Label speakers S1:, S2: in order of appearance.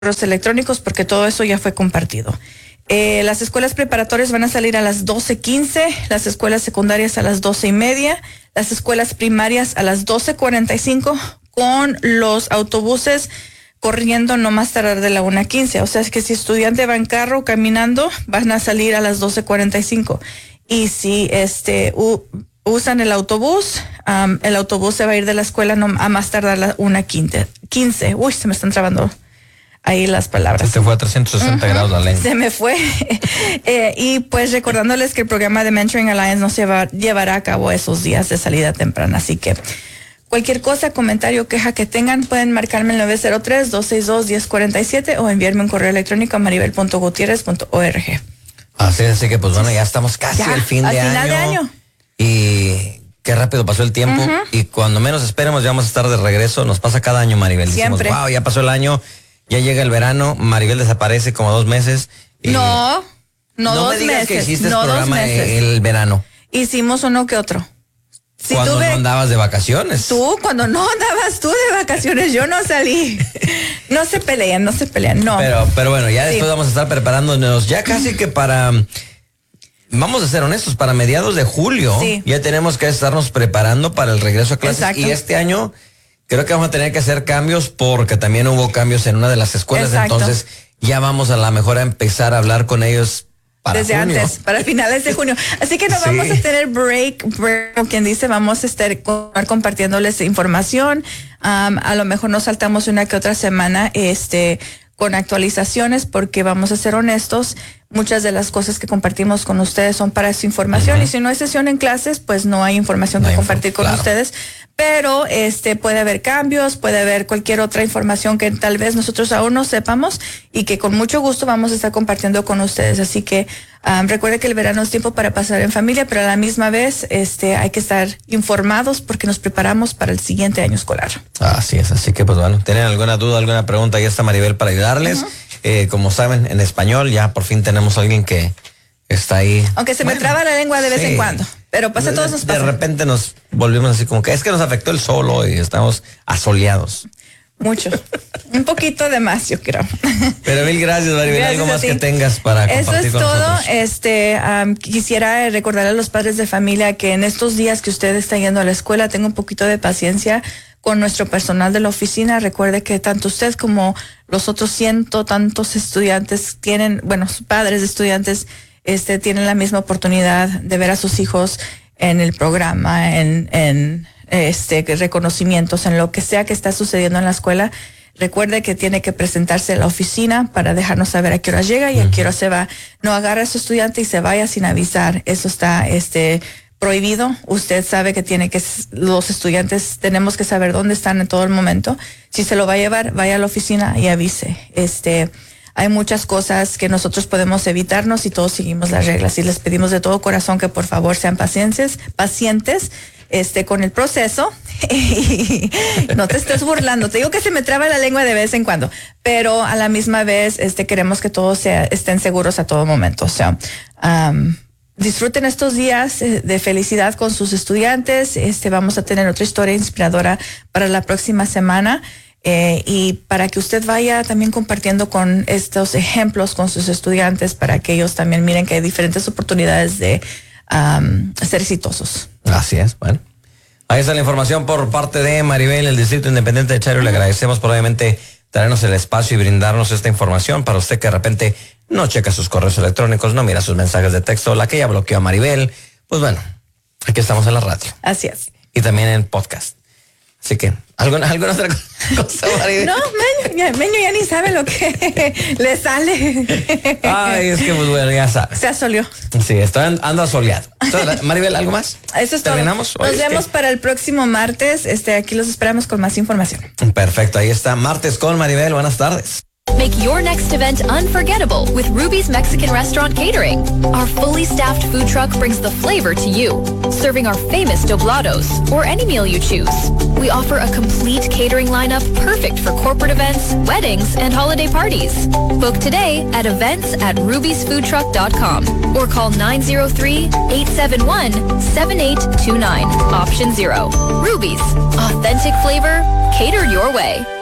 S1: correos electrónicos porque todo eso ya fue compartido. Las escuelas preparatorias van a salir a las 12:15, las escuelas secundarias a las 12:30, las escuelas primarias a las 12:45, con los autobuses corriendo no más tardar de la 1:15. O sea, es que si estudiante va en carro o caminando, van a salir a las 12:45. Y si usan el autobús se va a ir de la escuela a más tardar la 1:15. Uy, se me están trabando ahí las palabras.
S2: Se fue a 360 grados la lengua.
S1: Se me fue. Y pues recordándoles que el programa de Mentoring Alliance no se llevará a cabo esos días de salida temprana. Así que cualquier cosa, comentario, queja que tengan, pueden marcarme el 903-262-1047 o enviarme un correo electrónico a maribel.gutierrez.org.
S2: Así que pues bueno, ya estamos casi al final de año. Y qué rápido pasó el tiempo. Y cuando menos esperemos ya vamos a estar de regreso. Nos pasa cada año, Maribel.
S1: Siempre.
S2: Decimos, wow, ya pasó el año. Ya llega el verano, Maribel desaparece como 2 meses.
S1: No 2
S2: me digas
S1: meses.
S2: que hiciste
S1: No,
S2: programa
S1: 2 meses.
S2: el verano.
S1: Hicimos uno que otro.
S2: Cuando no andabas de vacaciones.
S1: Tú, cuando no andabas tú de vacaciones, yo no salí. No se pelean, no.
S2: Pero bueno, ya después vamos a estar preparándonos ya casi que para... Vamos a ser honestos, para mediados de julio ya tenemos que estarnos preparando para el regreso a clases.
S1: Exacto.
S2: Y este año creo que vamos a tener que hacer cambios porque también hubo cambios en una de las escuelas.
S1: Exacto.
S2: Entonces ya vamos a la mejor a empezar a hablar con ellos para
S1: desde
S2: junio.
S1: antes, para finales de junio. Así que no vamos a tener break, como quien dice, vamos a estar compartiéndoles información. A lo mejor nos saltamos una que otra semana con actualizaciones, porque vamos a ser honestos, muchas de las cosas que compartimos con ustedes son para su información, y si no hay sesión en clases, pues no hay información que compartir con ustedes. Pero puede haber cambios, puede haber cualquier otra información que tal vez nosotros aún no sepamos y que con mucho gusto vamos a estar compartiendo con ustedes. Así que recuerde que el verano es tiempo para pasar en familia, pero a la misma vez hay que estar informados porque nos preparamos para el siguiente año escolar.
S2: Así es, así que pues bueno, ¿tienen alguna duda, alguna pregunta? Ahí está Maribel para ayudarles. Como saben, en español ya por fin tenemos a alguien que está ahí.
S1: Aunque se me traba la lengua de vez en cuando, pero pasa, todos nos pasa.
S2: De repente nos volvimos así como que es que nos afectó el sol hoy, estamos asoleados.
S1: Mucho, un poquito de más, yo creo.
S2: Pero mil gracias, Maribel. Algo más que tengas para compartir
S1: eso es
S2: con
S1: todo.
S2: nosotros.
S1: Quisiera recordar a los padres de familia que en estos días que usted está yendo a la escuela, tenga un poquito de paciencia con nuestro personal de la oficina. Recuerde que tanto usted como los otros tantos estudiantes padres de estudiantes tienen la misma oportunidad de ver a sus hijos en el programa, en reconocimientos, en lo que sea que está sucediendo en la escuela. Recuerde que tiene que presentarse a la oficina para dejarnos saber a qué hora llega y a qué hora se va. No agarre a su estudiante y se vaya sin avisar. Eso está prohibido. Usted sabe que los estudiantes tenemos que saber dónde están en todo el momento. Si se lo va a llevar, vaya a la oficina y avise. Hay muchas cosas que nosotros podemos evitarnos y todos seguimos las reglas, y les pedimos de todo corazón que por favor sean pacientes con el proceso. No te estés burlando, te digo que se me traba la lengua de vez en cuando, pero a la misma vez queremos que todos estén seguros a todo momento. O sea, disfruten estos días de felicidad con sus estudiantes. Vamos a tener otra historia inspiradora para la próxima semana. Y para que usted vaya también compartiendo con estos ejemplos con sus estudiantes, para que ellos también miren que hay diferentes oportunidades de ser exitosos.
S2: Así es, bueno. Ahí está la información por parte de Maribel, el Distrito Independiente de Chairo. Le agradecemos por obviamente traernos el espacio y brindarnos esta información para usted que de repente no checa sus correos electrónicos, no mira sus mensajes de texto, la que ya bloqueó a Maribel. Pues bueno, aquí estamos en la radio.
S1: Así es.
S2: Y también en podcast. Así que, ¿alguna otra cosa, Maribel?
S1: No, Meño ya ni sabe lo que le sale.
S2: Ay, es que pues bueno, ya sabe.
S1: Se asoleó.
S2: Sí, ando asoleado. Entonces, Maribel, ¿algo más?
S1: Eso es
S2: ¿Terminamos?
S1: todo. Nos vemos para el próximo martes. Aquí los esperamos con más información.
S2: Perfecto, ahí está. Martes con Maribel. Buenas tardes.
S3: Make your next event unforgettable with Ruby's Mexican Restaurant Catering. Our fully staffed food truck brings the flavor to you, serving our famous doblados or any meal you choose. We offer a complete catering lineup perfect for corporate events, weddings, and holiday parties. Book today at events@rubysfoodtruck.com or call 903-871-7829. Option 0. Ruby's. Authentic flavor, catered your way.